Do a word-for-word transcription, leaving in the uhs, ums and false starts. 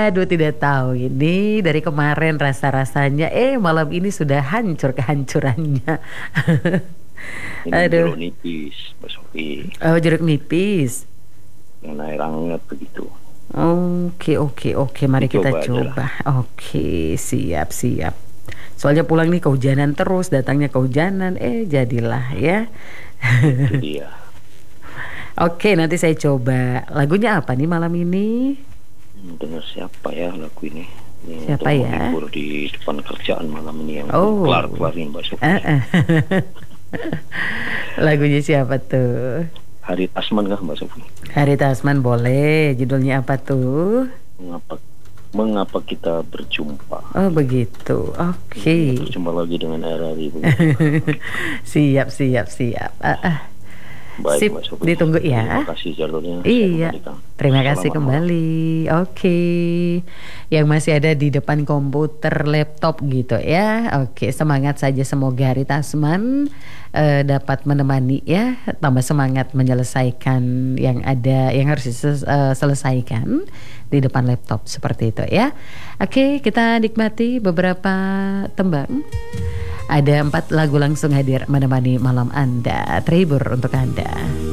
Aduh, tidak tahu ini dari kemarin rasa-rasanya, eh malam ini sudah hancur kehancurannya. Minum Aduh, jeruk nipis, Mbak Sofi, oh jeruk nipis. dengan air hangat begitu. Oke, oke, oke. Mari kita Dicoba aja lah. coba. Oke, siap, siap. Soalnya pulang nih kehujanan terus, datangnya kehujanan. Eh, jadilah ya. Itu dia. Oke, nanti saya coba. Lagunya apa nih malam ini? Hmm, Dengar siapa ya lagu ini? Ini Siapa untuk ya? menghibur di depan kerjaan malam ini yang Oh, kelar-kelar ini, Mbak Sofi. eh, eh. Lagunya siapa tuh? Hari Tasman kah, Mbak Sofi? Hari Tasman boleh. Judulnya apa tuh? Mengapa Mengapa kita berjumpa? Oh, begitu. Oke. Berjumpa lagi dengan Erari begitu. Siap, siap, siap. Ah, ah. Baik, Sip, Mbak Sofi. ditunggu ya. Terima kasih jalurnya. Iya, Saya kembalikan. terima kasih Selamat malam. kembali. Oke, yang masih ada di depan komputer, laptop gitu ya. Oke, semangat saja. Semoga Hari Tasman eh, dapat menemani ya, tambah semangat menyelesaikan yang ada, yang harus diselesaikan di depan laptop seperti itu ya. Oke, kita nikmati beberapa tembang. Ada empat lagu langsung hadir menemani malam Anda, terhibur untuk Anda.